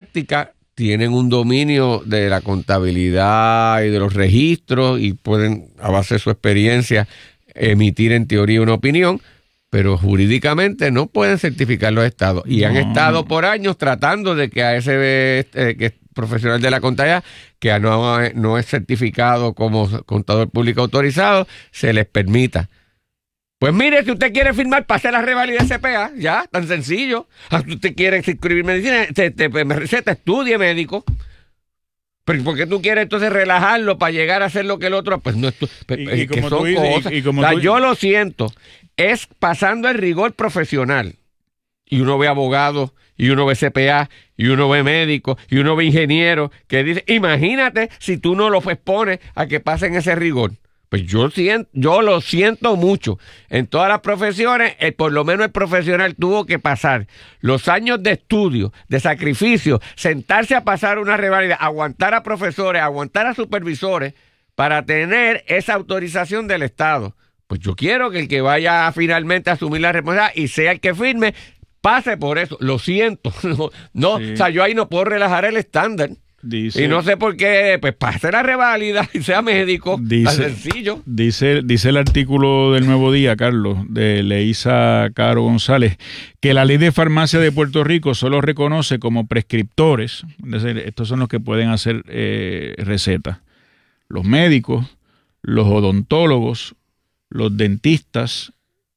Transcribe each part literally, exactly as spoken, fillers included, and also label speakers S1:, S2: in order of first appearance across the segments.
S1: práctica tienen un dominio de la contabilidad y de los registros y pueden, a base de su experiencia, emitir en teoría una opinión, pero jurídicamente no pueden certificar los estados. Y no. han estado por años tratando de que a ese eh, que es profesional de la contabilidad, que no, no es certificado como contador público autorizado, se les permita. Pues mire, si usted quiere firmar, pase la revalida de C P A, ya, tan sencillo. Si usted quiere inscribir medicina, te, te, me receta, estudie médico. Pero ¿por qué tú quieres entonces relajarlo para llegar a hacer lo que el otro? Pues no es tu, y, y que son dices, cosas. Y, y como o sea, tú... Yo lo siento, es pasando el rigor profesional. Y uno ve abogados, y uno ve C P A, y uno ve médicos, y uno ve ingenieros, que dice, imagínate si tú no los expones a que pasen ese rigor. Pues yo siento, yo lo siento mucho. En todas las profesiones, eh, por lo menos el profesional tuvo que pasar los años de estudio, de sacrificio, sentarse a pasar una revalida, aguantar a profesores, aguantar a supervisores para tener esa autorización del Estado. Pues yo quiero que el que vaya finalmente a asumir la responsabilidad y sea el que firme, pase por eso. Lo siento. No, no sí. O sea, yo ahí no puedo relajar el estándar. Dice, y no sé por qué, pues pase la reválida y sea médico, dice, tan sencillo.
S2: Dice, dice el artículo del Nuevo Día, Carlos, de Leisa Caro González, que la ley de farmacia de Puerto Rico solo reconoce como prescriptores, es decir, estos son los que pueden hacer eh, recetas, los médicos, los odontólogos, los dentistas.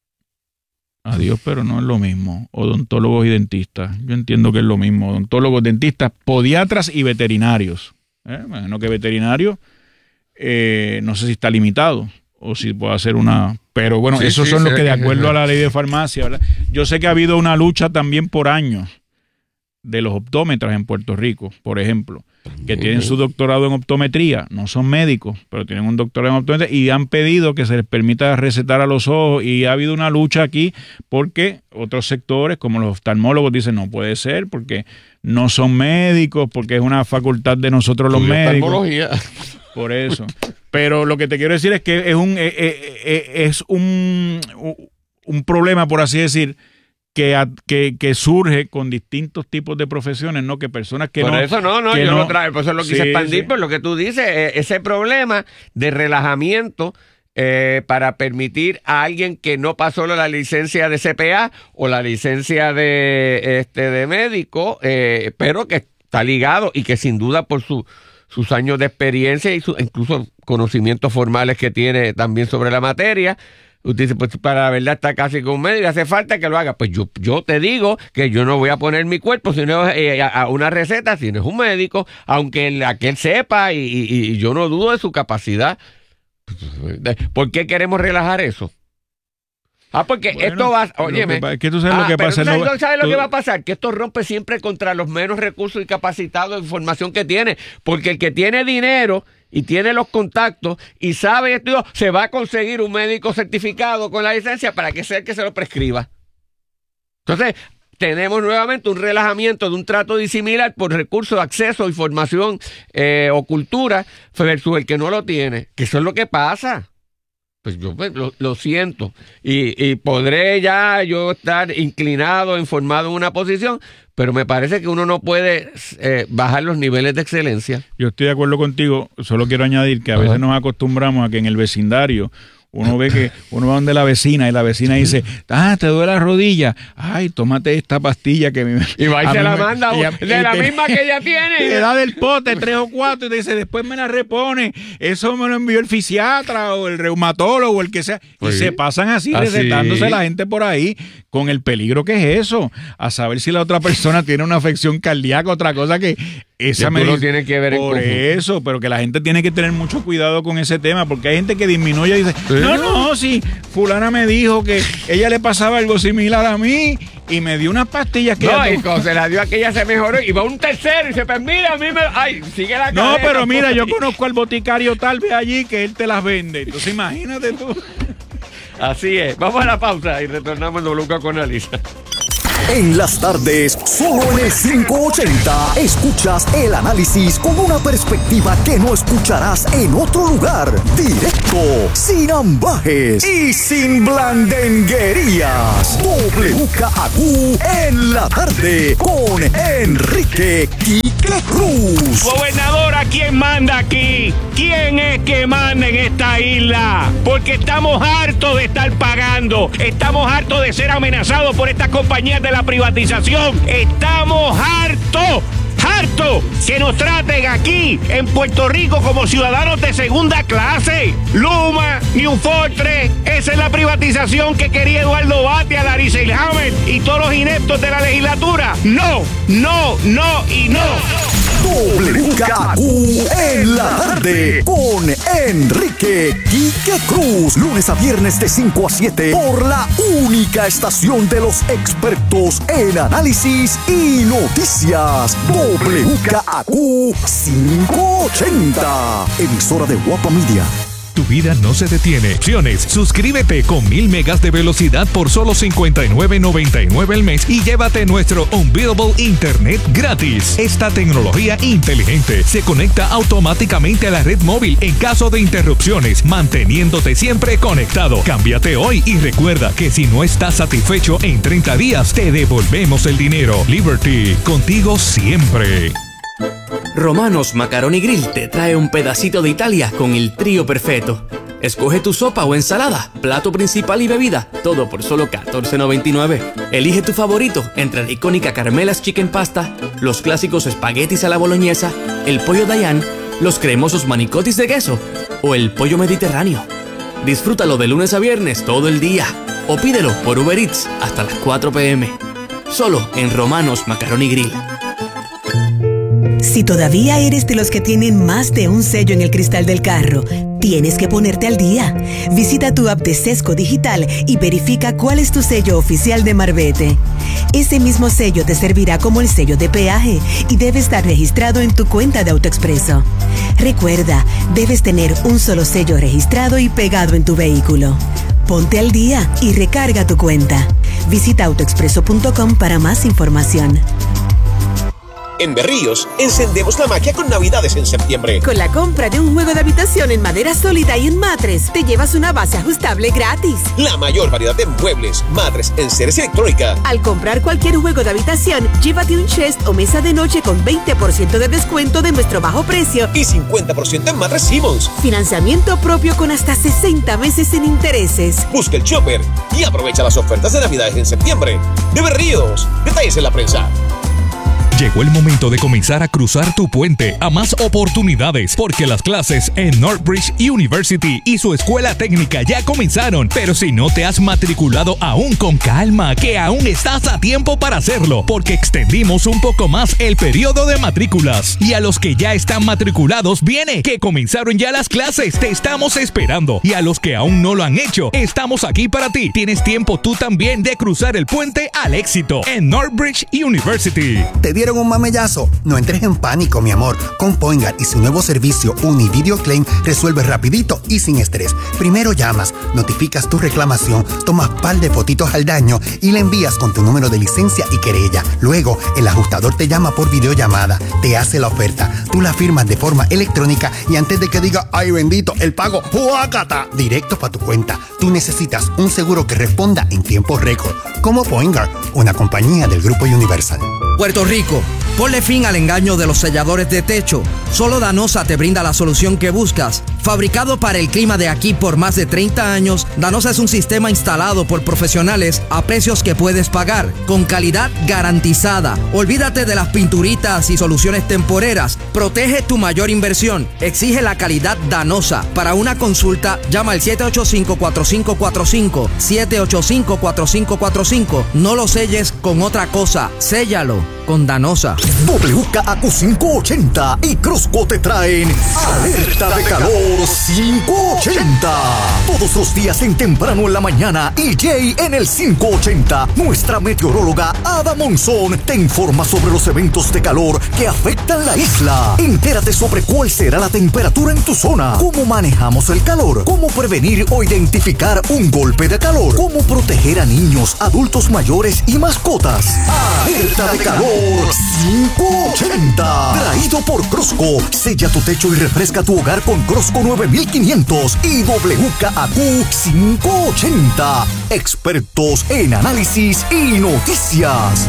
S2: Adiós, pero no es lo mismo. Odontólogos y dentistas. Yo entiendo que es lo mismo. Odontólogos, dentistas, podiatras y veterinarios. ¿Eh? Imagino que veterinario, eh, no sé si está limitado o si puede hacer una... Pero bueno, sí, esos sí, son los que de acuerdo a la ley de farmacia, ¿verdad? Yo sé que ha habido una lucha también por años de los optómetras en Puerto Rico, por ejemplo, que tienen su doctorado en optometría, no son médicos, pero tienen un doctorado en optometría y han pedido que se les permita recetar a los ojos y ha habido una lucha aquí porque otros sectores, como los oftalmólogos, dicen no puede ser porque no son médicos, porque es una facultad de nosotros los médicos. Por eso. Pero lo que te quiero decir es que es un, es, es un, un problema, por así decir, Que, que, que surge con distintos tipos de profesiones, ¿no? Que personas que
S1: por
S2: no...
S1: Por eso no, no, yo no, lo traigo, por eso lo quise sí, expandir, sí. Por lo que tú dices, ese problema de relajamiento eh, para permitir a alguien que no pasó la licencia de C P A o la licencia de, este, de médico, eh, pero que está ligado y que sin duda por su, sus años de experiencia y su, incluso conocimientos formales que tiene también sobre la materia. Usted dice, pues para la verdad está casi con un médico, hace falta que lo haga. Pues yo, yo te digo que yo no voy a poner mi cuerpo sino eh, a, a una receta si no es un médico, aunque el, aquel sepa y, y, y yo no dudo de su capacidad. ¿Por qué queremos relajar eso? Ah, porque bueno, esto va... Óyeme.
S2: Que, que tú sabes ah, lo que pasa.
S1: ¿Sabes,
S2: no,
S1: ¿sabes
S2: tú,
S1: lo que va a pasar? Que esto rompe siempre contra los menos recursos y capacitados de información que tiene. Porque el que tiene dinero y tiene los contactos y sabe esto, se va a conseguir un médico certificado con la licencia para que sea el que se lo prescriba. Entonces, tenemos nuevamente un relajamiento de un trato disimilar por recursos de acceso, información eh, o cultura versus el que no lo tiene. Que eso es lo que pasa. Pues yo pues, lo, lo siento y, y podré ya yo estar inclinado, informado en una posición, pero me parece que uno no puede eh, bajar los niveles de excelencia.
S2: Yo estoy de acuerdo contigo, solo quiero añadir que a Ajá. veces nos acostumbramos a que en el vecindario uno ve que uno va donde la vecina y la vecina dice, ah, te duele la rodilla, ay, tómate esta pastilla que me...
S1: Y va y se la me, manda y a, de y la te, misma que ella tiene.
S2: Te da del pote, tres o cuatro, y te dice, después me la repone, eso me lo envió el fisiatra o el reumatólogo, el que sea, pues y sí. se pasan así, así recetándose la gente por ahí, con el peligro que es eso, a saber si la otra persona tiene una afección cardíaca, otra cosa que... Esa
S1: me lo tiene que ver
S2: por eso, pero que la gente tiene que tener mucho cuidado con ese tema, porque hay gente que disminuye y dice, ¿sí? no, no, sí, fulana me dijo que ella le pasaba algo similar a mí y me dio unas pastillas que...
S1: No, y cuando se la dio aquella se mejoró y va un tercero y dice, pues mira, a mí me... Ay, sigue la cadena.
S2: No, pero mira, yo conozco al boticario tal vez allí que él te las vende, entonces imagínate tú.
S1: Así es, vamos a la pausa y retornamos en W con Alisa.
S3: En las tardes, solo en el quinientos ochenta, escuchas el análisis con una perspectiva que no escucharás en otro lugar. Directo, sin ambajes y sin blandenguerías. W K A Q en la tarde con Enrique Quique Cruz.
S4: Gobernadora, ¿quién manda aquí? ¿Quién es que manda en esta isla? Porque estamos hartos de estar pagando. Estamos hartos de ser amenazados por estas compañías de la privatización. Estamos hartos. ¡Harto! Que nos traten aquí, en Puerto Rico, como ciudadanos de segunda clase. Luma, New Fortress, esa es la privatización que quería Eduardo Batia, Larry Selhammer y todos los ineptos de la legislatura. No, no, no y no.
S3: W K A Q en la tarde con Enrique Quique Cruz. Lunes a viernes de cinco a siete por la única estación de los expertos en análisis y noticias. W K A Q quinientos ochenta. Emisora de Guapa Media.
S5: Tu vida no se detiene. Opciones. Suscríbete con mil megas de velocidad por solo cincuenta y nueve noventa y nueve al mes y llévate nuestro Unbeatable Internet gratis. Esta tecnología inteligente se conecta automáticamente a la red móvil en caso de interrupciones, manteniéndote siempre conectado. Cámbiate hoy y recuerda que si no estás satisfecho en treinta días, te devolvemos el dinero. Liberty, contigo siempre.
S6: Romanos Macaroni Grill te trae un pedacito de Italia con el trío perfecto. Escoge tu sopa o ensalada, plato principal y bebida, todo por solo catorce noventa y nueve. Elige tu favorito entre la icónica Carmela's Chicken Pasta, los clásicos espaguetis a la boloñesa, el pollo Dayan, los cremosos manicotis de queso o el pollo mediterráneo. Disfrútalo de lunes a viernes todo el día o pídelo por Uber Eats hasta las cuatro pe eme. Solo en Romanos Macaroni Grill.
S7: Si todavía eres de los que tienen más de un sello en el cristal del carro, tienes que ponerte al día. Visita tu app de Sesco Digital y verifica cuál es tu sello oficial de Marbete. Ese mismo sello te servirá como el sello de peaje y debe estar registrado en tu cuenta de AutoExpreso. Recuerda, debes tener un solo sello registrado y pegado en tu vehículo. Ponte al día y recarga tu cuenta. Visita autoexpreso punto com para más información.
S8: En Berríos, encendemos la magia con Navidades en septiembre.
S9: Con la compra de un juego de habitación en madera sólida y en matres, te llevas una base ajustable gratis.
S8: La mayor variedad de muebles, matres, enseres y electrónica.
S9: Al comprar cualquier juego de habitación, llévate un chest o mesa de noche con veinte por ciento de descuento de nuestro bajo precio.
S8: Y cincuenta por ciento en matres Simmons.
S9: Financiamiento propio con hasta sesenta meses sin intereses.
S8: Busca el shopper y aprovecha las ofertas de Navidades en septiembre. De Berríos, detalles en la prensa.
S5: Llegó el momento de comenzar a cruzar tu puente a más oportunidades, porque las clases en Northbridge University y su escuela técnica ya comenzaron. Pero si no te has matriculado aún, con calma, que aún estás a tiempo para hacerlo, porque extendimos un poco más el periodo de matrículas. Y a los que ya están matriculados, viene que comenzaron ya las clases, te estamos esperando. Y a los que aún no lo han hecho, estamos aquí para ti. Tienes tiempo tú también de cruzar el puente al éxito en Northbridge University.
S10: ¿Te dieron un mamellazo? No entres en pánico, mi amor. Con Poingar y su nuevo servicio Univideo Claim, resuelves rapidito y sin estrés. Primero llamas, notificas tu reclamación, tomas par de fotitos al daño y la envías con tu número de licencia y querella. Luego, el ajustador te llama por videollamada, te hace la oferta, tú la firmas de forma electrónica y antes de que diga ¡ay bendito! El pago ¡huácata! Directo para tu cuenta. Tú necesitas un seguro que responda en tiempo récord, como Poingar, una compañía del Grupo Universal.
S11: Puerto Rico, ponle fin al engaño de los selladores de techo. Solo Danosa te brinda la solución que buscas. Fabricado para el clima de aquí por más de treinta años, Danosa es un sistema instalado por profesionales a precios que puedes pagar, con calidad garantizada. Olvídate de las pinturitas y soluciones temporeras. Protege tu mayor inversión. Exige la calidad Danosa. Para una consulta, llama al siete ocho cinco, cuatro cinco cuatro cinco, siete ocho cinco, cuatro cinco cuatro cinco. No lo selles con otra cosa, séllalo con Danosa.
S3: W K A Q quinientos ochenta y Cruzco te traen Alerta de Calor cinco ochenta. Todos los días en temprano en la mañana y Jay en el cinco ochenta. Nuestra meteoróloga Ada Monzón te informa sobre los eventos de calor que afectan la isla. Entérate sobre cuál será la temperatura en tu zona, cómo manejamos el calor, cómo prevenir o identificar un golpe de calor, cómo proteger a niños, adultos mayores y mascotas. Alerta de calor cinco ochenta. Traído por Crosco. Sella tu techo y refresca tu hogar con Crosco nueve mil quinientos y W K A Q cinco ochenta. Expertos en análisis y noticias.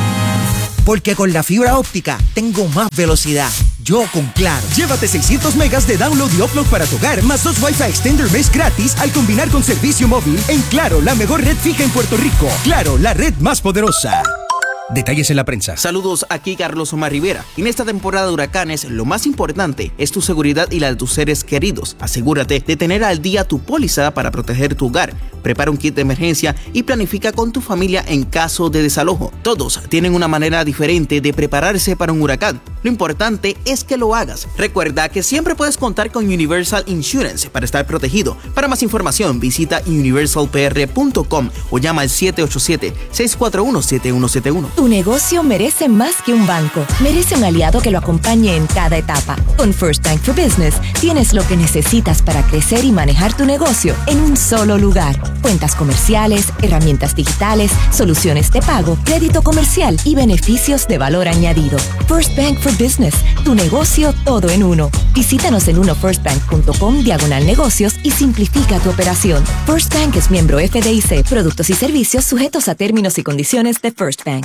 S12: Porque con la fibra óptica tengo más velocidad. Yo con Claro.
S13: Llévate seiscientos megas de download y upload para tu hogar, más dos Wi-Fi Extender Mesh gratis al combinar con servicio móvil en Claro, la mejor red fija en Puerto Rico. Claro, la red más poderosa. Detalles en la prensa.
S14: Saludos, aquí Carlos Omar Rivera. En esta temporada de huracanes, lo más importante es tu seguridad y la de tus seres queridos. Asegúrate de tener al día tu póliza para proteger tu hogar. Prepara un kit de emergencia y planifica con tu familia en caso de desalojo. Todos tienen una manera diferente de prepararse para un huracán. Lo importante es que lo hagas. Recuerda que siempre puedes contar con Universal Insurance para estar protegido. Para más información, visita universal p r punto com o llama al siete ocho siete, seis cuatro uno, siete uno siete uno.
S15: Tu negocio merece más que un banco. Merece un aliado que lo acompañe en cada etapa. Con First Bank for Business tienes lo que necesitas para crecer y manejar tu negocio en un solo lugar. Cuentas comerciales, herramientas digitales, soluciones de pago, crédito comercial y beneficios de valor añadido. First Bank for Business, tu negocio todo en uno. Visítanos en uno first bank punto com diagonal negocios y simplifica tu operación. First Bank es miembro F D I C. Productos y servicios sujetos a términos y condiciones de First Bank.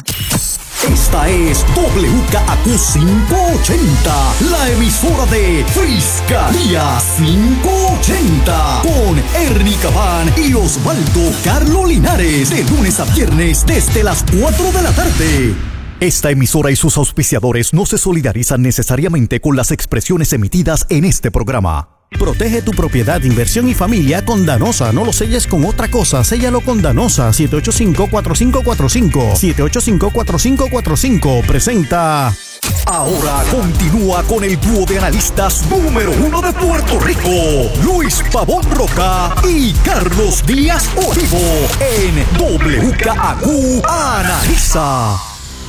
S3: Esta es W K A Q cinco ochenta, la emisora de Fiscalía cinco ochenta, con Ernie Cabán y Osvaldo Carlo Linares, de lunes a viernes desde las cuatro de la tarde. Esta emisora y sus auspiciadores no se solidarizan necesariamente con las expresiones emitidas en este programa.
S16: Protege tu propiedad, inversión y familia con Danosa. No lo selles con otra cosa, séllalo con Danosa. siete ocho cinco, cuatro cinco cuatro cinco. siete ocho cinco, cuatro cinco cuatro cinco. Presenta.
S3: Ahora continúa con el dúo de analistas número uno de Puerto Rico, Luis Pavón Roca y Carlos Díaz Olivo, en W K A Q Analiza.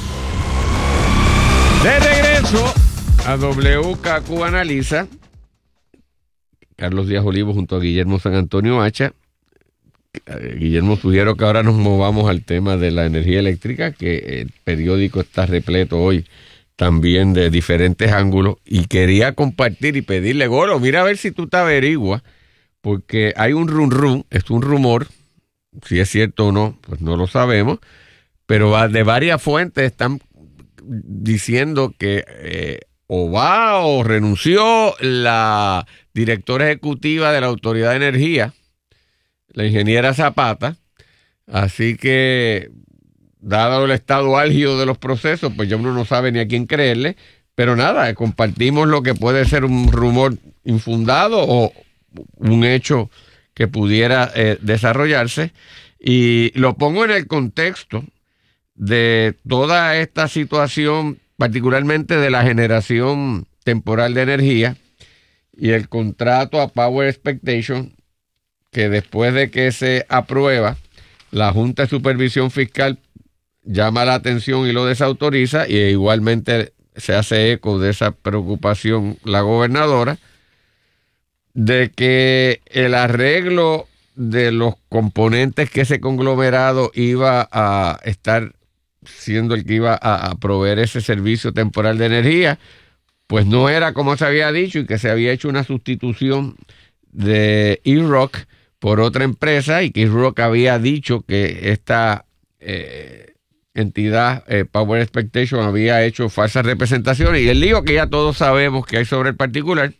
S1: De regreso a W K A Q Analiza, Carlos Díaz Olivo junto a Guillermo San Antonio Hacha. Guillermo, sugiero que ahora nos movamos al tema de la energía eléctrica, que el periódico está repleto hoy también de diferentes ángulos, y quería compartir y pedirle, Goro, mira a ver si tú te averiguas, porque hay un rum rum, es un rumor, si es cierto o no, pues no lo sabemos, pero de varias fuentes están diciendo que eh, o va o renunció la directora ejecutiva de la Autoridad de Energía, la ingeniera Zapata, así que dado el estado álgido de los procesos, pues ya uno no sabe ni a quién creerle, pero nada, compartimos lo que puede ser un rumor infundado o un hecho que pudiera eh, desarrollarse, y lo pongo en el contexto de toda esta situación, particularmente de la generación temporal de energía y el contrato a Power Expectation, que después de que se aprueba, la Junta de Supervisión Fiscal llama la atención y lo desautoriza, y igualmente se hace eco de esa preocupación la gobernadora, de que el arreglo de los componentes que ese conglomerado iba a estar siendo el que iba a, a proveer ese servicio temporal de energía, pues no era como se había dicho, y que se había hecho una sustitución de E-Rock por otra empresa, y que E-Rock había dicho que esta eh, entidad, eh, Power Expectation, había hecho falsas representaciones, y el lío que ya todos sabemos que hay sobre el particular,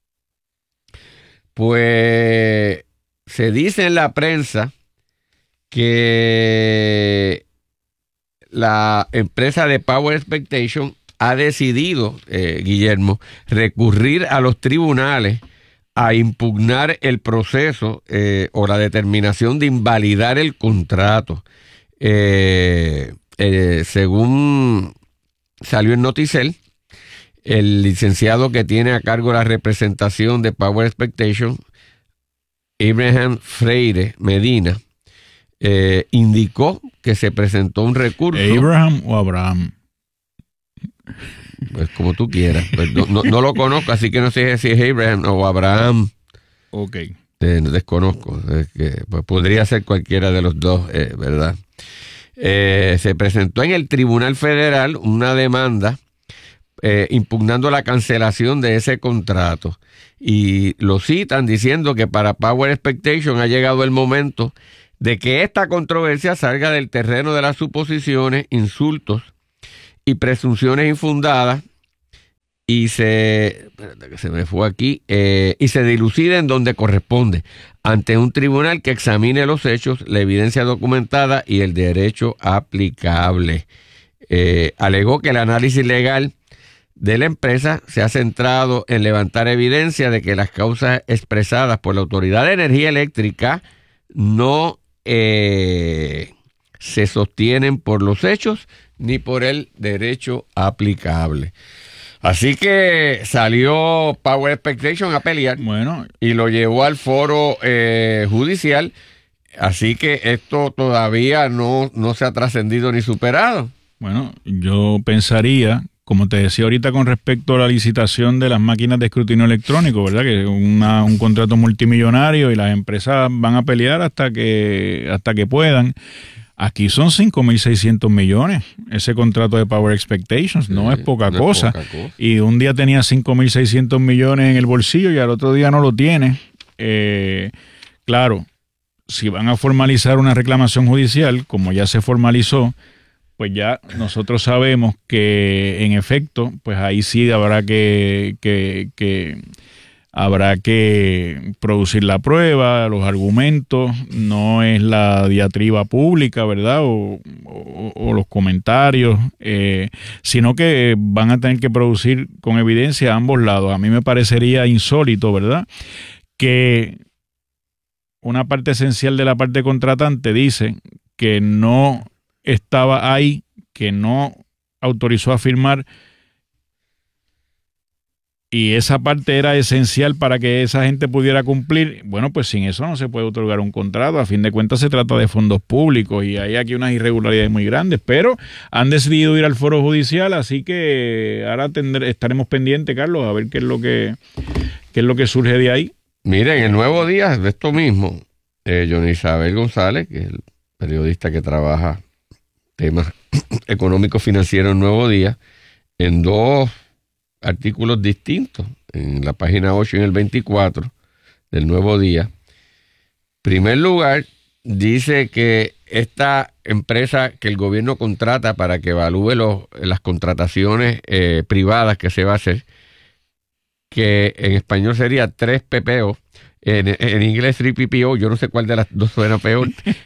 S1: pues se dice en la prensa que la empresa de Power Expectation ha decidido, eh, Guillermo, recurrir a los tribunales a impugnar el proceso eh, o la determinación de invalidar el contrato. Eh, eh, según salió en Noticel, el licenciado que tiene a cargo la representación de Power Expectation, Abraham Freire Medina, eh, indicó que se presentó un recurso.
S2: ¿Abraham o Abraham?
S1: Pues como tú quieras. Pues no, no, no lo conozco, así que no sé si es Abraham o Abraham.
S2: Ok.
S1: Eh, desconozco. Es que, pues podría ser cualquiera de los dos, eh, ¿verdad? Eh, se presentó en el Tribunal Federal una demanda eh, impugnando la cancelación de ese contrato. Y lo citan diciendo que para Power Expectation ha llegado el momento de que esta controversia salga del terreno de las suposiciones, insultos y presunciones infundadas y se, espérate que se me fue aquí, eh, y se dilucide en donde corresponde, ante un tribunal que examine los hechos, la evidencia documentada y el derecho aplicable. Eh, alegó que el análisis legal de la empresa se ha centrado en levantar evidencia de que las causas expresadas por la Autoridad de Energía Eléctrica no eh, se sostienen por los hechos ni por el derecho aplicable. Así que salió Power Expectation a pelear,
S2: bueno,
S1: y lo llevó al foro eh, judicial. Así que esto todavía no, no se ha trascendido ni superado.
S2: Bueno, yo pensaría, como te decía ahorita con respecto a la licitación de las máquinas de escrutinio electrónico, ¿verdad? Que es una, un contrato multimillonario y las empresas van a pelear hasta que, hasta que puedan. Aquí son cinco mil seiscientos millones, ese contrato de Power Expectations, no sí, es poca no cosa. Es poca cosa. Y un día tenía cinco mil seiscientos millones en el bolsillo y al otro día no lo tiene. Eh, claro, si van a formalizar una reclamación judicial, como ya se formalizó, pues ya nosotros sabemos que en efecto, pues ahí sí habrá que... que, que Habrá que producir la prueba, los argumentos, no es la diatriba pública, ¿verdad? O, o, o los comentarios, eh, sino que van a tener que producir con evidencia a ambos lados. A mí me parecería insólito, ¿verdad? Que una parte esencial de la parte contratante dice que no estaba ahí, que no autorizó a firmar, y esa parte era esencial para que esa gente pudiera cumplir. Bueno, pues sin eso no se puede otorgar un contrato. A fin de cuentas se trata de fondos públicos y hay aquí unas irregularidades muy grandes, pero han decidido ir al foro judicial, así que ahora tendré, estaremos pendientes, Carlos, a ver qué es lo que qué es lo que surge de ahí.
S1: Miren, el Nuevo Día de esto mismo, eh, Johnny Isabel González, que es el periodista que trabaja temas económicos financieros en Nuevo Día, en dos artículos distintos, en la página ocho y en el veinticuatro del Nuevo Día. En primer lugar, dice que esta empresa que el gobierno contrata para que evalúe los, las contrataciones eh, privadas que se va a hacer, que en español sería tres P P O, en, en inglés tres P P O, yo no sé cuál de las dos suena peor.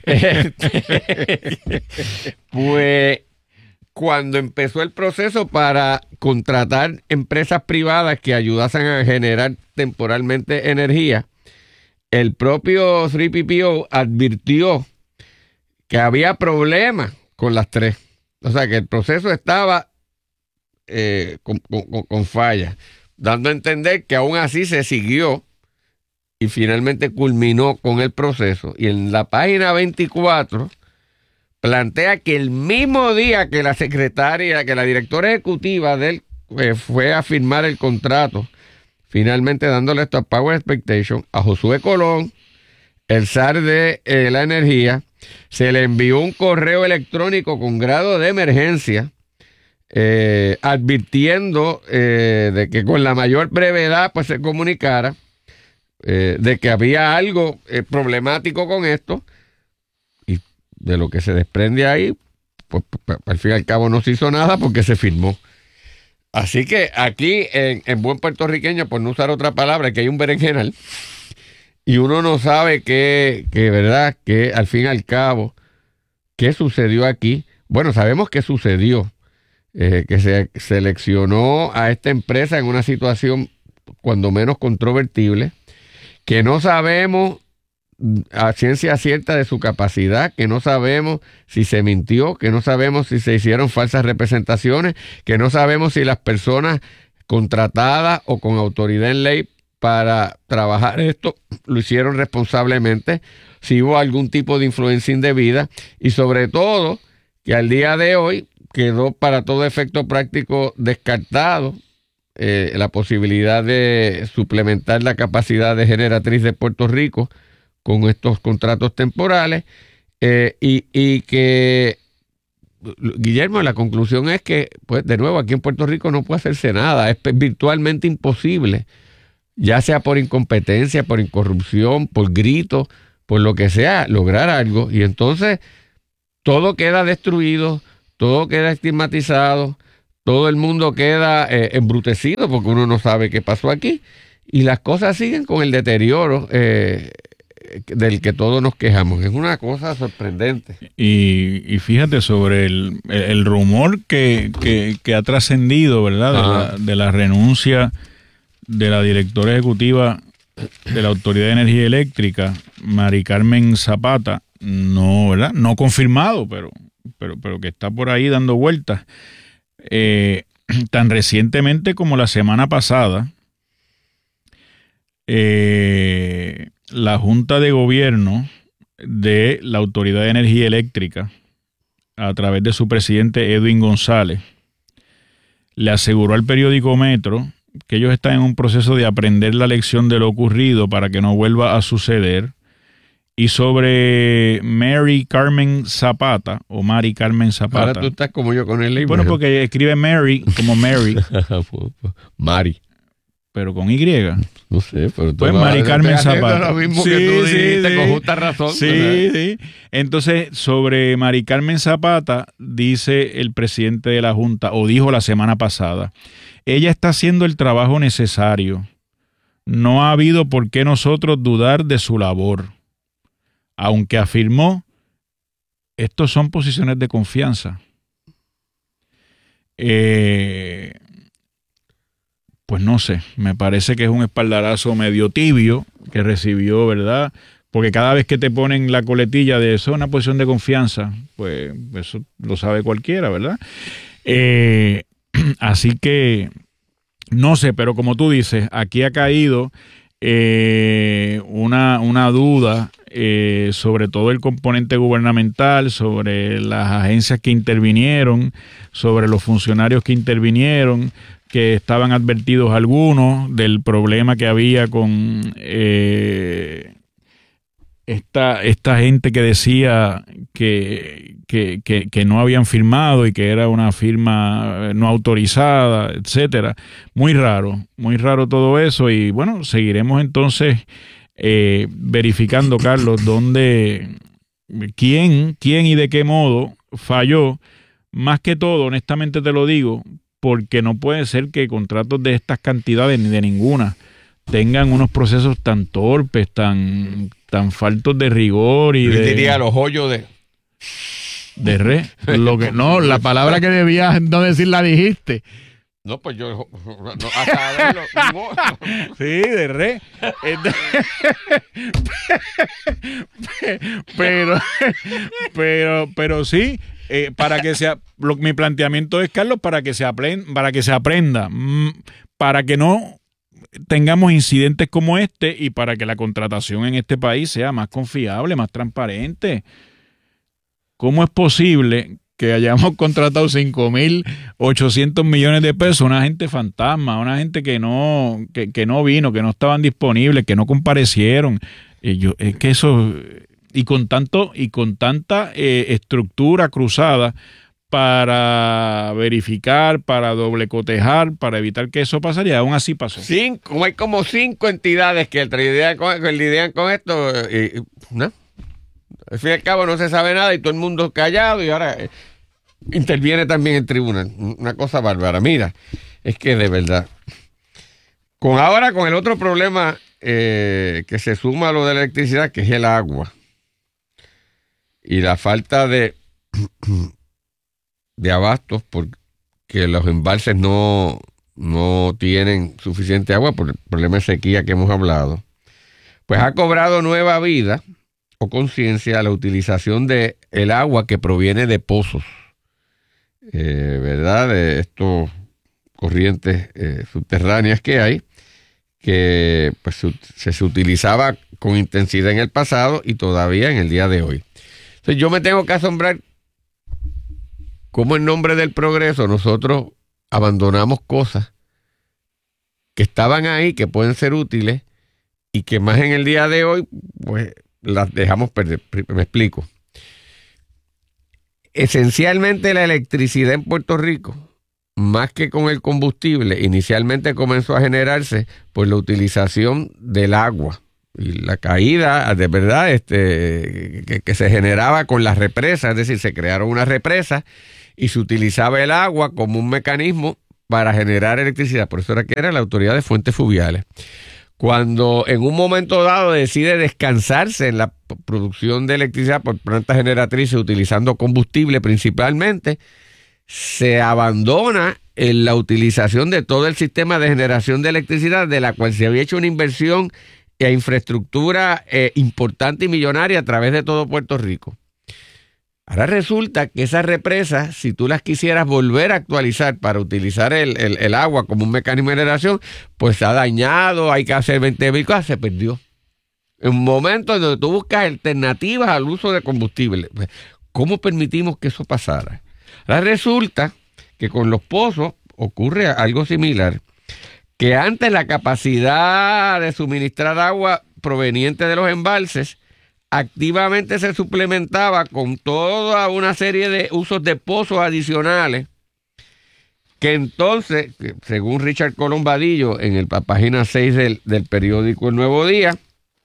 S1: Pues cuando empezó el proceso para contratar empresas privadas que ayudasen a generar temporalmente energía, el propio tres P P O advirtió que había problemas con las tres. O sea, que el proceso estaba eh, con, con, con fallas, dando a entender que aún así se siguió y finalmente culminó con el proceso. Y en la página veinticuatro plantea que el mismo día que la secretaria, que la directora ejecutiva de él eh, fue a firmar el contrato, finalmente dándole esto a Power Expectation, a Josué Colón, el zar de eh, la energía, se le envió un correo electrónico con grado de emergencia eh, advirtiendo eh, de que con la mayor brevedad pues se comunicara eh, de que había algo eh, problemático con esto. De lo que se desprende ahí, pues, pues al fin y al cabo no se hizo nada porque se firmó. Así que aquí, en, en buen puertorriqueño, por no usar otra palabra, que hay un berenjenal, y uno no sabe qué, que, verdad, que al fin y al cabo, qué sucedió aquí. Bueno, sabemos qué sucedió, eh, que se seleccionó a esta empresa en una situación cuando menos controvertible, que no sabemos a ciencia cierta de su capacidad, que no sabemos si se mintió, que no sabemos si se hicieron falsas representaciones, que no sabemos si las personas contratada o con autoridad en ley para trabajar esto, lo hicieron responsablemente. Si hubo algún tipo de influencia indebida y sobre todo que al día de hoy quedó para todo efecto práctico descartado eh, la posibilidad de suplementar la capacidad de generatriz de Puerto Rico con estos contratos temporales eh, y, y que, Guillermo, la conclusión es que, pues de nuevo, aquí en Puerto Rico no puede hacerse nada, es virtualmente imposible, ya sea por incompetencia, por incorrupción, por grito, por lo que sea, lograr algo. Y entonces todo queda destruido, todo queda estigmatizado, todo el mundo queda eh, embrutecido porque uno no sabe qué pasó aquí y las cosas siguen con el deterioro eh, del que todos nos quejamos. Es una cosa sorprendente.
S2: Y, y fíjate sobre el, el, el rumor que, que, que ha trascendido, ¿verdad? De la, de la renuncia de la directora ejecutiva de la Autoridad de Energía Eléctrica, Mari Carmen Zapata, no, ¿verdad? No confirmado, pero, pero, pero que está por ahí dando vueltas. Eh, tan recientemente como la semana pasada, eh, la Junta de Gobierno de la Autoridad de Energía Eléctrica, a través de su presidente Edwin González, le aseguró al periódico Metro que ellos están en un proceso de aprender la lección de lo ocurrido para que no vuelva a suceder. Y sobre Mary Carmen Zapata, o Mari Carmen Zapata.
S1: Ahora tú estás como yo con el libro.
S2: Bueno, porque escribe Mary como Mary.
S1: Mari.
S2: Pero con Y.
S1: No sé, pero tú
S2: pues
S1: no,
S2: Mari Carmen Zapata.
S1: Lo mismo
S2: sí,
S1: que tú dijiste,
S2: sí,
S1: con
S2: sí.
S1: justa razón.
S2: Sí,
S1: ¿verdad?
S2: sí. Entonces, sobre Mari Carmen Zapata, dice el presidente de la Junta, o dijo la semana pasada, ella está haciendo el trabajo necesario. No ha habido por qué nosotros dudar de su labor. Aunque afirmó, estos son posiciones de confianza. Eh, pues no sé, me parece que es un espaldarazo medio tibio que recibió, ¿verdad? Porque cada vez que te ponen la coletilla de eso, una posición de confianza, pues eso lo sabe cualquiera, ¿verdad? Eh, así que, no sé, pero como tú dices, aquí ha caído eh, una, una duda eh, sobre todo el componente gubernamental, sobre las agencias que intervinieron, sobre los funcionarios que intervinieron, que estaban advertidos algunos del problema que había con eh, esta, esta gente que decía que, que, que, que no habían firmado y que era una firma no autorizada, etcétera. Muy raro, muy raro todo eso. Y bueno, seguiremos entonces eh, verificando, Carlos, dónde, quién, quién y de qué modo falló. Más que todo, honestamente te lo digo, porque no puede ser que contratos de estas cantidades, ni de ninguna, tengan unos procesos tan torpes, tan, tan faltos de rigor y
S1: Yo
S2: de...
S1: diría los hoyos de...
S2: De re. Lo que, no, la palabra que debías no decir la dijiste.
S1: No, pues yo... No, hasta verlo, no.
S2: Sí, de re. Pero, pero, pero sí... Eh, para que sea, lo, mi planteamiento es, Carlos, para que se aprenda, para que se aprenda, mmm, para que no tengamos incidentes como este y para que la contratación en este país sea más confiable, más transparente. ¿Cómo es posible que hayamos contratado cinco mil ochocientos millones de pesos a una gente fantasma, a una gente que no, que, que no vino, que no estaban disponibles, que no comparecieron? Eh, yo, es que eso... Y con tanto y con tanta eh, estructura cruzada para verificar, para doble cotejar, para evitar que eso pasaría, aún así pasó.
S1: Cinco, hay como cinco entidades que lidian con, que lidian con esto y, ¿no? Al fin y al cabo no se sabe nada y todo el mundo callado y ahora eh, interviene también el tribunal. Una cosa bárbara. Mira, es que de verdad, con ahora con el otro problema eh, que se suma a lo de la electricidad, que es el agua. Y la falta de, de abastos porque los embalses no, no tienen suficiente agua por el problema de sequía que hemos hablado, pues ha cobrado nueva vida o conciencia la utilización de el agua que proviene de pozos, eh, ¿verdad? De estos corrientes eh, subterráneas que hay, que pues, se, se utilizaba con intensidad en el pasado y todavía en el día de hoy. Entonces yo me tengo que asombrar cómo en nombre del progreso nosotros abandonamos cosas que estaban ahí, que pueden ser útiles y que más en el día de hoy pues las dejamos perder. Me explico. Esencialmente la electricidad en Puerto Rico, más que con el combustible, inicialmente comenzó a generarse por la utilización del agua y la caída de verdad este, que, que se generaba con las represas, es decir, se crearon unas represas y se utilizaba el agua como un mecanismo para generar electricidad. Por eso era que era la Autoridad de Fuentes Fluviales. Cuando en un momento dado decide descansarse en la producción de electricidad por plantas generatrices utilizando combustible principalmente, se abandona en la utilización de todo el sistema de generación de electricidad de la cual se había hecho una inversión e infraestructura eh, importante y millonaria a través de todo Puerto Rico. Ahora resulta que esas represas, si tú las quisieras volver a actualizar para utilizar el, el, el agua como un mecanismo de generación, pues se ha dañado, hay que hacer veinte mil cosas, se perdió. En un momento donde tú buscas alternativas al uso de combustible. ¿Cómo permitimos que eso pasara? Ahora resulta que con los pozos ocurre algo similar, que antes la capacidad de suministrar agua proveniente de los embalses activamente se suplementaba con toda una serie de usos de pozos adicionales que entonces, según Richard Colombadillo en la página seis del, del periódico El Nuevo Día,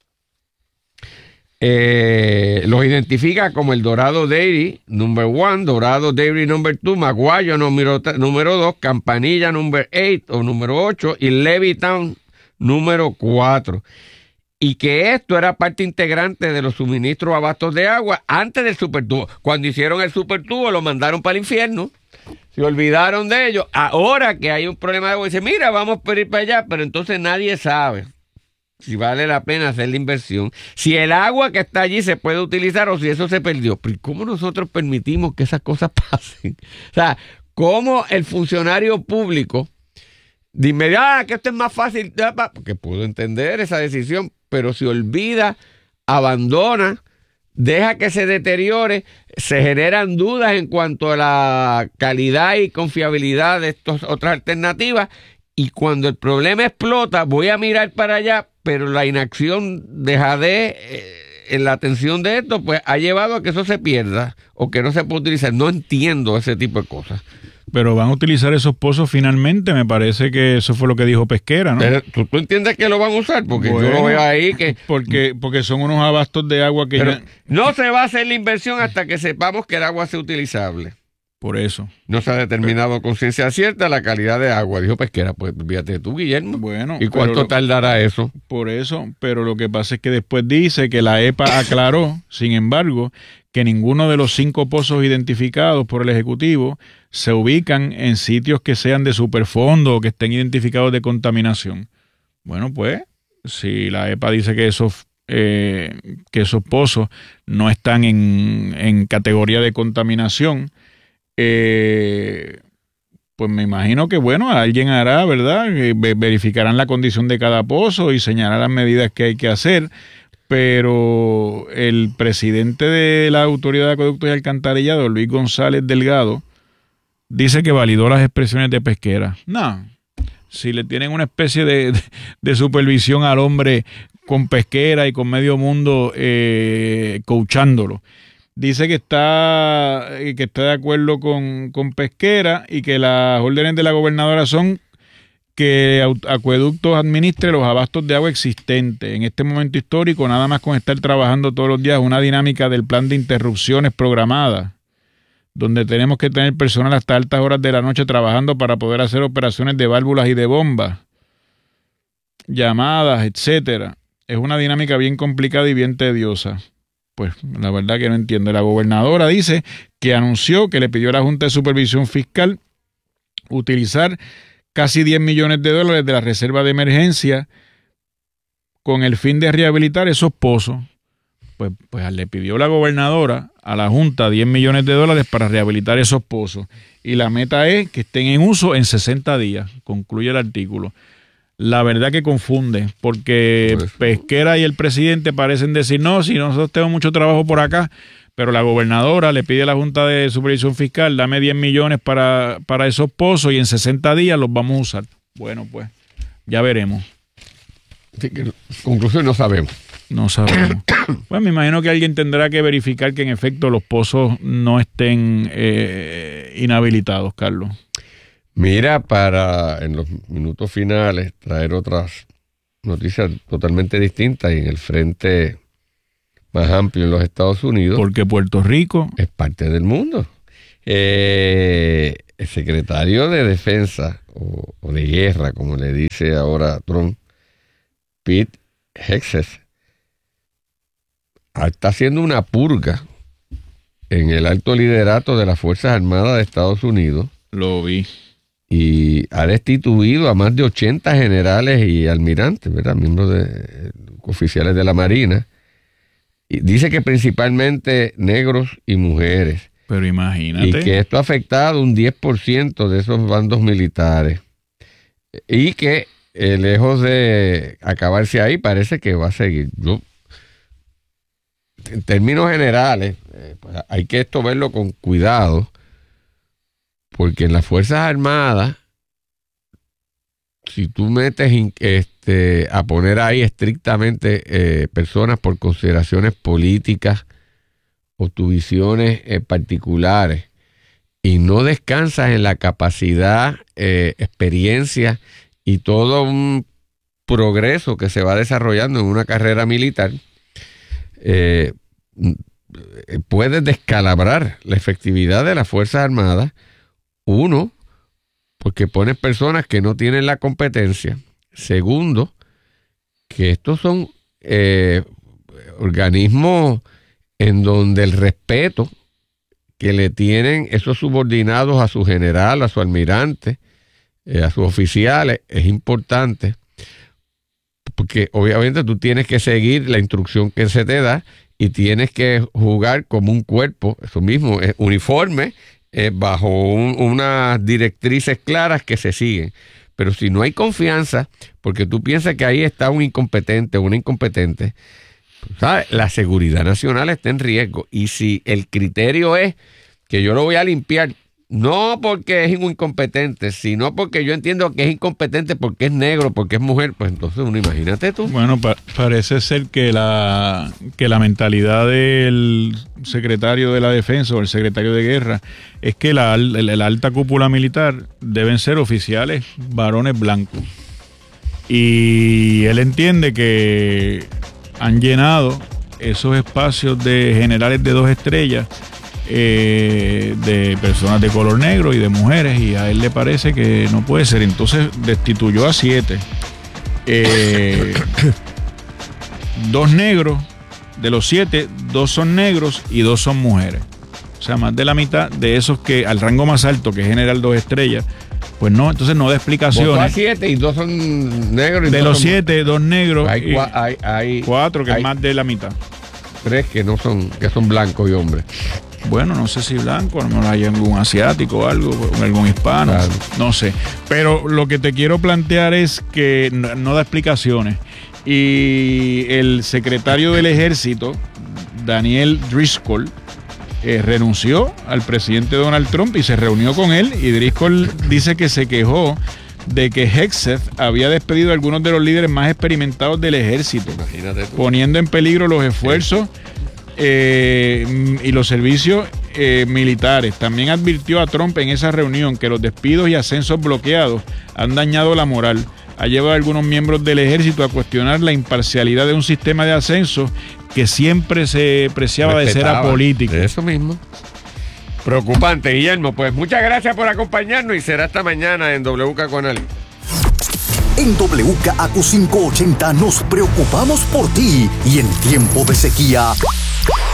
S1: eh, los identifica como el Dorado Dairy number one, Dorado Dairy number two, Maguayo número, número dos, Campanilla number eight o número ocho y Levittown número cuatro. Y que esto era parte integrante de los suministros abastos de agua antes del supertubo. Cuando hicieron el supertubo lo mandaron para el infierno, se olvidaron de ello. Ahora que hay un problema de agua, dice, mira, vamos a ir para allá, pero entonces nadie sabe si vale la pena hacer la inversión, si el agua que está allí se puede utilizar o si eso se perdió. Pero ¿cómo nosotros permitimos que esas cosas pasen? O sea, ¿cómo el funcionario público de inmediato, ah, que esto es más fácil? Porque puedo entender esa decisión, pero se olvida, abandona, deja que se deteriore, se generan dudas en cuanto a la calidad y confiabilidad de estas otras alternativas, y cuando el problema explota, voy a mirar para allá, pero la inacción deja de eh, en la atención de esto, pues ha llevado a que eso se pierda o que no se pueda utilizar. No entiendo ese tipo de cosas.
S2: Pero van a utilizar esos pozos finalmente, me parece que eso fue lo que dijo Pesquera, ¿no?
S1: Pero, ¿tú, ¿Tú entiendes que lo van a usar? Porque bueno, yo lo veo ahí que...
S2: Porque, porque son unos abastos de agua que...
S1: Pero
S2: ya...
S1: no se va a hacer la inversión hasta que sepamos que el agua sea utilizable.
S2: Por eso.
S1: No se ha determinado con ciencia cierta la calidad de agua, dijo Pesquera. Pues fíjate tú, Guillermo.
S2: Bueno.
S1: ¿Y cuánto lo, tardará eso?
S2: Por eso, pero lo que pasa es que después dice que la E P A aclaró, sin embargo, que ninguno de los cinco pozos identificados por el Ejecutivo se ubican en sitios que sean de superfondo o que estén identificados de contaminación. Bueno, pues, si la E P A dice que esos, eh, que esos pozos no están en, en categoría de contaminación, eh, pues me imagino que, bueno, alguien hará, ¿verdad? Verificarán la condición de cada pozo y señalarán las medidas que hay que hacer. Pero el presidente de la Autoridad de Acueductos y Alcantarillado, Luis González Delgado, dice que validó las expresiones de Pesquera. No, si le tienen una especie de, de, de supervisión al hombre con Pesquera y con medio mundo eh, coachándolo. Dice que está, que está de acuerdo con, con Pesquera y que las órdenes de la gobernadora son que Acueductos administre los abastos de agua existentes. En este momento histórico, nada más con estar trabajando todos los días una dinámica del plan de interrupciones programadas, donde tenemos que tener personal hasta altas horas de la noche trabajando para poder hacer operaciones de válvulas y de bombas, llamadas, etcétera. Es una dinámica bien complicada y bien tediosa. Pues la verdad que no entiendo. La gobernadora dice que anunció que le pidió a la Junta de Supervisión Fiscal utilizar casi diez millones de dólares de la reserva de emergencia con el fin de rehabilitar esos pozos. pues, pues le pidió la gobernadora a la Junta diez millones de dólares para rehabilitar esos pozos. Y la meta es que estén en uso en sesenta días, concluye el artículo. La verdad que confunde, porque Pesquera y el presidente parecen decir, no, si nosotros tenemos mucho trabajo por acá, pero la gobernadora le pide a la Junta de Supervisión Fiscal, dame diez millones para, para esos pozos y en sesenta días los vamos a usar. Bueno, pues, ya veremos.
S1: Así que, conclusión, no sabemos.
S2: No sabemos. Pues me imagino que alguien tendrá que verificar que en efecto los pozos no estén eh, inhabilitados, Carlos.
S1: Mira, para en los minutos finales traer otras noticias totalmente distintas y en el frente más amplio en los Estados Unidos.
S2: Porque Puerto Rico
S1: es parte del mundo. Eh, el secretario de Defensa o, o de Guerra, como le dice ahora Trump, Pete Hegseth, está haciendo una purga en el alto liderato de las Fuerzas Armadas de Estados Unidos.
S2: Lo vi.
S1: Y ha destituido a más de ochenta generales y almirantes, ¿verdad? Miembros de oficiales de la Marina. Y dice que principalmente negros y mujeres.
S2: Pero imagínate.
S1: Y que esto ha afectado un diez por ciento de esos bandos militares. Y que eh, lejos de acabarse ahí, parece que va a seguir. Yo, en términos generales, eh, pues hay que esto verlo con cuidado. Porque en las Fuerzas Armadas, si tú metes este, a poner ahí estrictamente eh, personas por consideraciones políticas o tus visiones eh, particulares y no descansas en la capacidad, eh, experiencia y todo un progreso que se va desarrollando en una carrera militar, eh, puedes descalabrar la efectividad de las Fuerzas Armadas. Uno, porque pones personas que no tienen la competencia. Segundo, que estos son eh, organismos en donde el respeto que le tienen esos subordinados a su general, a su almirante, eh, a sus oficiales, es importante. Porque obviamente tú tienes que seguir la instrucción que se te da y tienes que jugar como un cuerpo, eso mismo, es uniforme, Eh, bajo un, unas directrices claras que se siguen. Pero si no hay confianza, porque tú piensas que ahí está un incompetente o una incompetente, ¿sabes? La seguridad nacional está en riesgo. Y si el criterio es que yo lo voy a limpiar, no porque es un incompetente, sino porque yo entiendo que es incompetente porque es negro, porque es mujer, pues entonces uno, imagínate tú.
S2: Bueno, pa- parece ser que la, que la mentalidad del secretario de la Defensa o el secretario de Guerra es que la, la, la alta cúpula militar deben ser oficiales varones blancos. Y él entiende que han llenado esos espacios de generales de dos estrellas Eh, de personas de color negro y de mujeres, y a él le parece que no puede ser. Entonces destituyó a siete, eh, dos negros, de los siete, dos son negros y dos son mujeres. O sea, más de la mitad de esos que al rango más alto, que es general dos estrellas, pues no, entonces no da explicaciones.
S1: Votó a siete y dos son negros. Y
S2: de
S1: dos
S2: los
S1: son
S2: siete,
S1: mujeres.
S2: dos negros
S1: hay,
S2: y
S1: cua- hay, hay
S2: cuatro, que
S1: hay
S2: es más de la mitad.
S1: Tres que no son, que son blancos y hombres.
S2: Bueno, no sé si blanco, a lo mejor hay algún asiático o algo, algún hispano, claro. No sé. Pero lo que te quiero plantear es que no, no da explicaciones. Y el secretario del Ejército, Daniel Driscoll, eh, renunció al presidente Donald Trump y se reunió con él. Y Driscoll dice que se quejó de que Hegseth había despedido a algunos de los líderes más experimentados del ejército, poniendo en peligro los esfuerzos eh, y los servicios eh, militares. También advirtió a Trump en esa reunión que los despidos y ascensos bloqueados han dañado la moral. Ha llevado a algunos miembros del ejército a cuestionar la imparcialidad de un sistema de ascenso que siempre se preciaba de ser apolítico.
S1: Eso mismo. Preocupante, Guillermo. Pues muchas gracias por acompañarnos y será esta mañana en W K Q Análisis.
S3: En W K A Q quinientos ochenta nos preocupamos por ti y en tiempo de sequía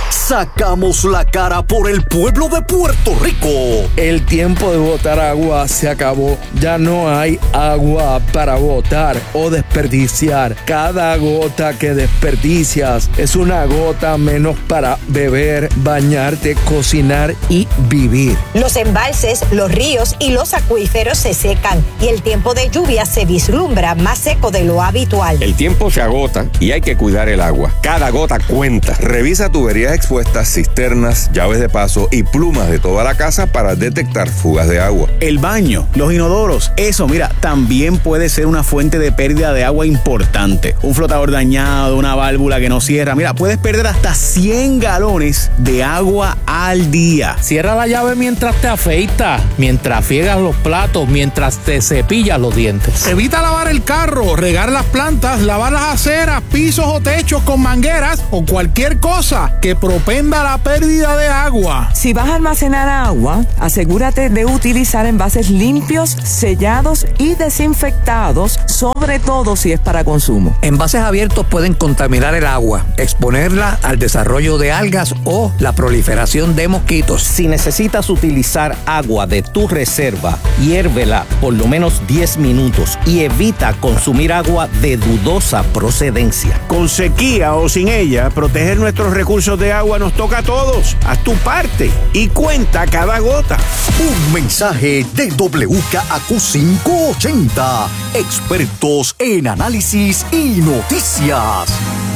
S3: Sacamos la cara por el pueblo de Puerto Rico.
S17: El tiempo de botar agua se acabó. Ya no hay agua para botar o desperdiciar. Cada gota que desperdicias es una gota menos para beber, bañarte, cocinar y vivir.
S18: Los embalses, los ríos y los acuíferos se secan y el tiempo de lluvia se vislumbra más seco de lo habitual.
S19: El tiempo se agota y hay que cuidar el agua. Cada gota cuenta. Revisa tuberías expuestas, cisternas, llaves de paso y plumas de toda la casa para detectar fugas de agua.
S20: El baño, los inodoros, eso, mira, también puede ser una fuente de pérdida de agua importante. Un flotador dañado, una válvula que no cierra. Mira, puedes perder hasta cien galones de agua al día.
S21: Cierra la llave mientras te afeitas, mientras friegas los platos, mientras te cepillas los dientes.
S22: Evita lavar el carro, regar las plantas, lavar las aceras, pisos o techos con mangueras o cualquier cosa que propenda la pérdida de agua.
S23: Si vas a almacenar agua, asegúrate de utilizar envases limpios, sellados y desinfectados, sobre todo si es para consumo.
S24: Envases abiertos pueden contaminar el agua, exponerla al desarrollo de algas o la proliferación de mosquitos.
S25: Si necesitas utilizar agua de tu reserva, hiérvela por lo menos diez minutos y evita consumir agua de dudosa procedencia.
S4: Con sequía o sin ella, proteger nuestros recursos de agua nos toca a todos. Haz tu parte y cuenta cada gota.
S3: Un mensaje de W K A Q quinientos ochenta, expertos en análisis y noticias.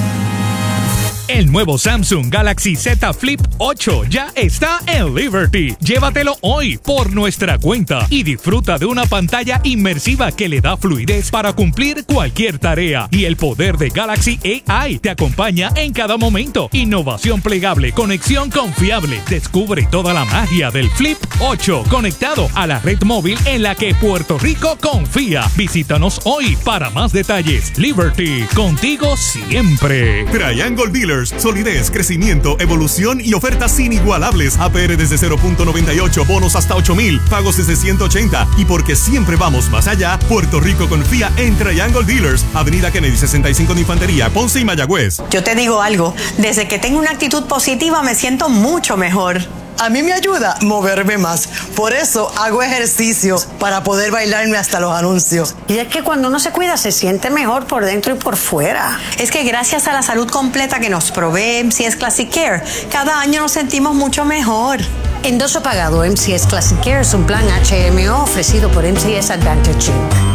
S5: El nuevo Samsung Galaxy Z Flip ocho ya está en Liberty. Llévatelo hoy por nuestra cuenta y disfruta de una pantalla inmersiva que le da fluidez para cumplir cualquier tarea. Y el poder de Galaxy A I te acompaña en cada momento. Innovación plegable, conexión confiable. Descubre toda la magia del Flip ocho conectado a la red móvil en la que Puerto Rico confía. Visítanos hoy para más detalles. Liberty, contigo siempre.
S26: Triangle Dealers. Solidez, crecimiento, evolución y ofertas inigualables. A P R desde cero punto noventa y ocho, bonos hasta ocho mil, pagos desde ciento ochenta. Y porque siempre vamos más allá, Puerto Rico confía en Triangle Dealers. Avenida Kennedy sesenta y cinco de Infantería, Ponce y Mayagüez.
S27: Yo te digo algo, desde que tengo una actitud positiva me siento mucho mejor. A mí me ayuda moverme más. Por eso hago ejercicios para poder bailarme hasta los anuncios.
S28: Y es que cuando uno se cuida se siente mejor por dentro y por fuera.
S27: Es que gracias a la salud completa que nos provee M C S Classic Care, cada año nos sentimos mucho mejor.
S28: Endoso pagado M C S Classic Care es un plan H M O ofrecido por M C S Advantage Incorporated.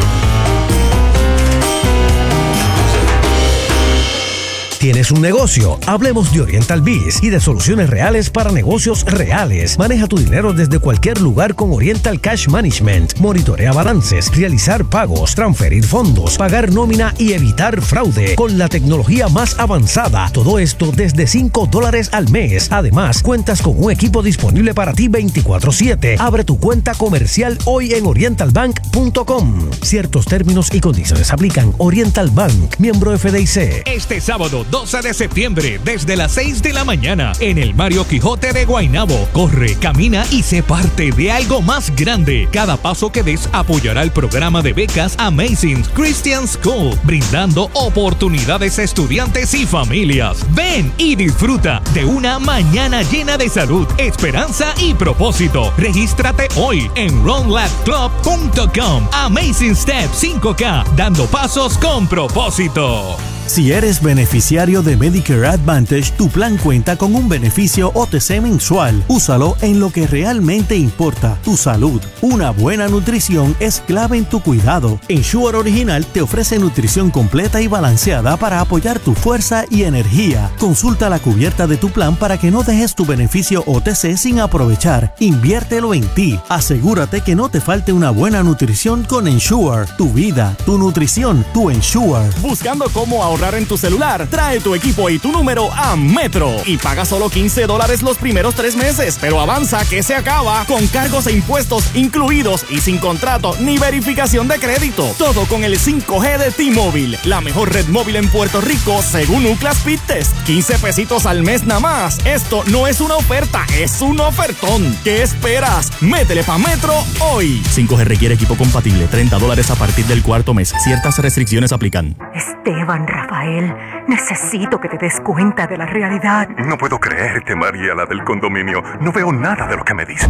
S29: ¿Tienes un negocio? Hablemos de Oriental Biz y de soluciones reales para negocios reales. Maneja tu dinero desde cualquier lugar con Oriental Cash Management. Monitorea balances, realizar pagos, transferir fondos, pagar nómina y evitar fraude con la tecnología más avanzada. Todo esto desde cinco dólares al mes. Además, cuentas con un equipo disponible para ti veinticuatro siete. Abre tu cuenta comercial hoy en oriental bank punto com. Ciertos términos y condiciones aplican. Oriental Bank, miembro F D I C.
S5: Este sábado doce de septiembre, desde las seis de la mañana, en el Mario Quijote de Guaynabo. Corre, camina y sé parte de algo más grande. Cada paso que des apoyará el programa de becas Amazing Christian School, brindando oportunidades a estudiantes y familias. Ven y disfruta de una mañana llena de salud, esperanza y propósito. Regístrate hoy en run lab club punto com. Amazing Step cinco K, dando pasos con propósito.
S16: Si eres beneficiario de Medicare Advantage, tu plan cuenta con un beneficio O T C mensual. Úsalo en lo que realmente importa, tu salud. Una buena nutrición es clave en tu cuidado. Ensure Original te ofrece nutrición completa y balanceada para apoyar tu fuerza y energía. Consulta la cubierta de tu plan para que no dejes tu beneficio O T C sin aprovechar. Inviértelo en ti. Asegúrate que no te falte una buena nutrición con Ensure. Tu vida, tu nutrición, tu Ensure.
S30: Buscando cómo ahorrar en tu celular, trae tu equipo y tu número a Metro y paga solo quince dólares los primeros tres meses, pero avanza que se acaba, con cargos e impuestos incluidos y sin contrato ni verificación de crédito. Todo con el cinco G de T-Mobile, la mejor red móvil en Puerto Rico según Ookla Speed Test. quince pesitos al mes nada más. Esto no es una oferta, es un ofertón. ¿Qué esperas? Métele pa' Metro hoy. cinco G requiere equipo compatible, treinta dólares a partir del cuarto mes. Ciertas restricciones aplican.
S28: Esteban Rafael
S6: Rafael, necesito que te des cuenta de la realidad.
S7: No puedo creerte, María, la del condominio. No veo nada de lo que me dices.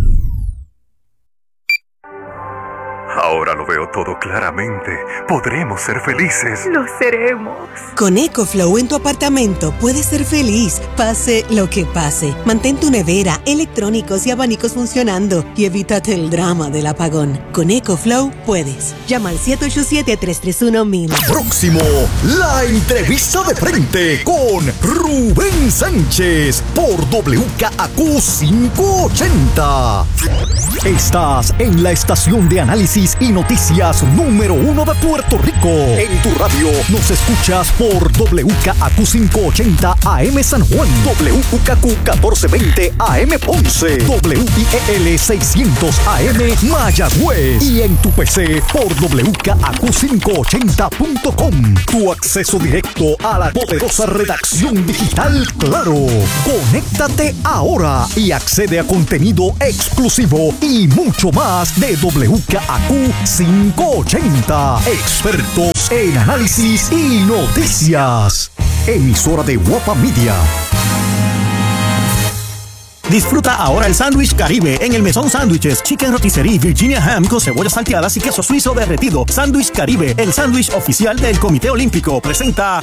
S7: Ahora lo veo todo claramente. Podremos ser felices.
S6: Lo seremos.
S8: Con EcoFlow en tu apartamento puedes ser feliz, pase lo que pase. Mantén tu nevera, electrónicos y abanicos funcionando y evítate el drama del apagón. Con EcoFlow puedes. Llama al siete ocho siete, tres tres uno, mil.
S3: Próximo, la entrevista de frente con Rubén Sánchez por W K A Q quinientos ochenta. Estás en la estación de análisis y noticias número uno de Puerto Rico. En tu radio nos escuchas por W K A Q quinientos ochenta A M San Juan, W K Q catorce veinte A M Ponce, W I E L seiscientos A M Mayagüez y en tu P C por W K A Q quinientos ochenta punto com. Tu acceso directo a la poderosa redacción digital Claro. Conéctate ahora y accede a contenido exclusivo y mucho más de W K A Q quinientos ochenta. Expertos en análisis y noticias. Emisora de Guapa Media.
S16: Disfruta ahora el sándwich Caribe en el Mesón Sándwiches, Chicken Rotisserie, Virginia Ham con cebollas salteadas y queso suizo derretido. Sándwich Caribe, el sándwich oficial del Comité Olímpico. Presenta...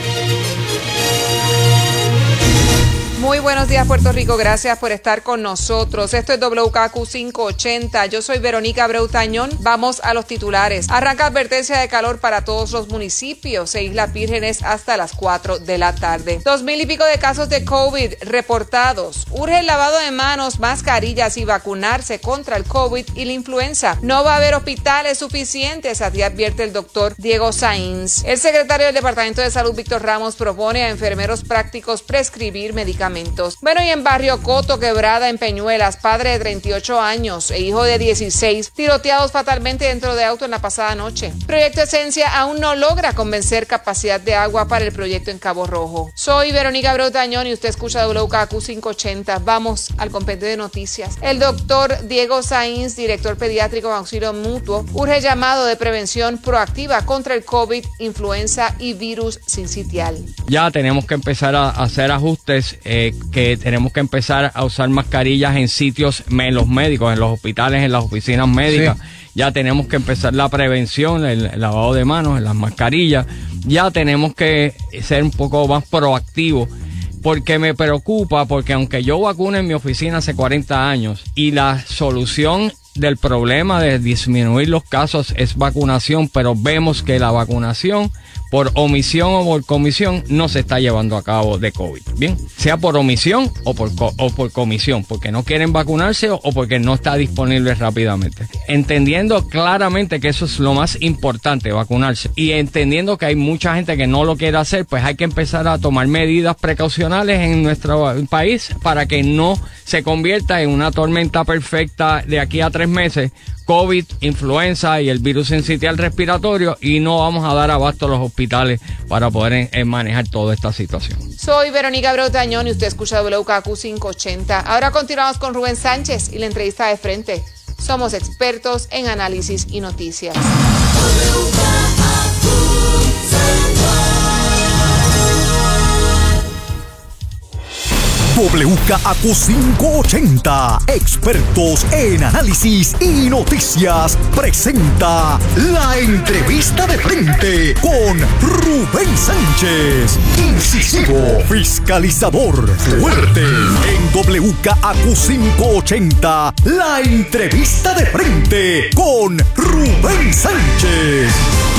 S9: Muy buenos días, Puerto Rico. Gracias por estar con nosotros. Esto es W K Q quinientos ochenta. Yo soy Verónica Abreu Tañón. Vamos a los titulares. Arranca advertencia de calor para todos los municipios e Islas Vírgenes hasta las cuatro de la tarde. Dos mil y pico de casos de COVID reportados. Urge el lavado de manos, mascarillas y vacunarse contra el COVID y la influenza. No va a haber hospitales suficientes, así advierte el doctor Diego Sainz. El secretario del Departamento de Salud, Víctor Ramos, propone a enfermeros prácticos prescribir medicamentos. Bueno, y en Barrio Coto, Quebrada, en Peñuelas, padre de treinta y ocho años e hijo de dieciséis, tiroteados fatalmente dentro de auto en la pasada noche. Proyecto Esencia aún no logra convencer capacidad de agua para el proyecto en Cabo Rojo. Soy Verónica Abreu Tañón y usted escucha W K Q quinientos ochenta. Vamos al compendio de noticias. El doctor Diego Sainz, director pediátrico de Auxilio Mutuo, urge llamado de prevención proactiva contra el COVID, influenza y virus sincitial.
S10: Ya tenemos que empezar a hacer ajustes, eh, que tenemos que empezar a usar mascarillas en sitios, en los médicos, en los hospitales, en las oficinas médicas. Sí. Ya tenemos que empezar la prevención, el, el lavado de manos, las mascarillas. Ya tenemos que ser un poco más proactivos, porque me preocupa, porque aunque yo vacuno en mi oficina hace cuarenta años y la solución del problema de disminuir los casos es vacunación, pero vemos que la vacunación por omisión o por comisión no se está llevando a cabo de COVID, bien, sea por omisión o por, o por comisión, porque no quieren vacunarse o, o porque no está disponible rápidamente. Entendiendo claramente que eso es lo más importante, vacunarse, y entendiendo que hay mucha gente que no lo quiere hacer, pues hay que empezar a tomar medidas precaucionales en nuestro país para que no se convierta en una tormenta perfecta de aquí a tres meses, COVID, influenza y el virus sincitial respiratorio, y no vamos a dar abasto a los hospitales para poder en, en manejar toda esta situación.
S9: Soy Verónica Abreu Tañón y usted escucha W K Q quinientos ochenta. Ahora continuamos con Rubén Sánchez y la entrevista de frente. Somos expertos en análisis y noticias.
S3: W K A Q quinientos ochenta, expertos en análisis y noticias, presenta la entrevista de frente con Rubén Sánchez, incisivo, fiscalizador, fuerte. En W K A Q quinientos ochenta, la entrevista de frente con Rubén Sánchez.